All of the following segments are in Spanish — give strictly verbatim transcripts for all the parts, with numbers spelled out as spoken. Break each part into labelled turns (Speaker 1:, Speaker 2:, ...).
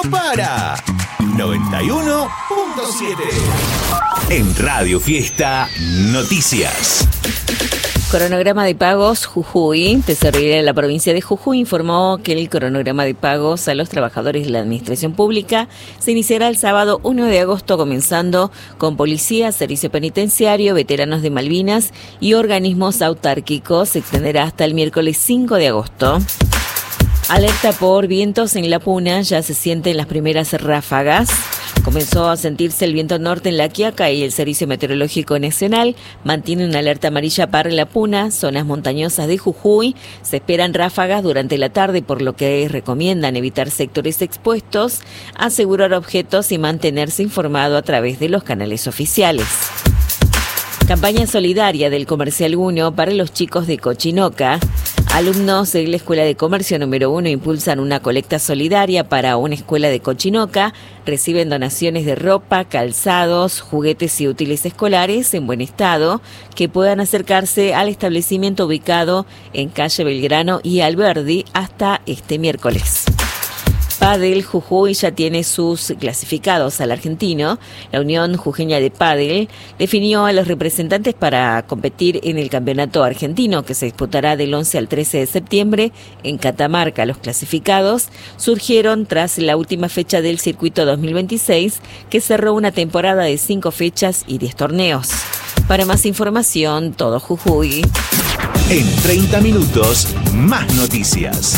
Speaker 1: para noventa y uno punto siete. En Radio Fiesta Noticias.
Speaker 2: Cronograma de pagos Jujuy. Tesorería de la provincia de Jujuy informó que el cronograma de pagos a los trabajadores de la administración pública se iniciará el sábado primero de agosto, comenzando con policía, servicio penitenciario, veteranos de Malvinas y organismos autárquicos. Se extenderá hasta el miércoles cinco de agosto. Alerta por vientos en La Puna, ya se sienten las primeras ráfagas. Comenzó a sentirse el viento norte en La Quiaca y el Servicio Meteorológico Nacional mantiene una alerta amarilla para La Puna, zonas montañosas de Jujuy. Se esperan ráfagas durante la tarde, por lo que recomiendan evitar sectores expuestos, asegurar objetos y mantenerse informado a través de los canales oficiales. Campaña solidaria del Comercial uno para los chicos de Cochinoca. Alumnos de la Escuela de Comercio número uno impulsan una colecta solidaria para una escuela de Cochinoca. Reciben donaciones de ropa, calzados, juguetes y útiles escolares en buen estado que puedan acercarse al establecimiento ubicado en calle Belgrano y Alberdi hasta este miércoles. Pádel Jujuy ya tiene sus clasificados al argentino. La Unión Jujeña de Pádel definió a los representantes para competir en el campeonato argentino que se disputará del once al trece de septiembre en Catamarca. Los clasificados surgieron tras la última fecha del circuito dos mil veintiséis, que cerró una temporada de cinco fechas y diez torneos. Para más información, todo Jujuy.
Speaker 1: En treinta minutos, más noticias.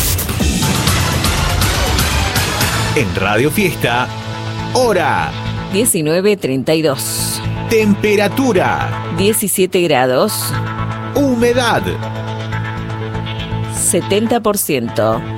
Speaker 1: En Radio Fiesta, hora
Speaker 2: diecinueve treinta y dos.
Speaker 1: Temperatura
Speaker 2: diecisiete grados.
Speaker 1: Humedad
Speaker 2: setenta por ciento.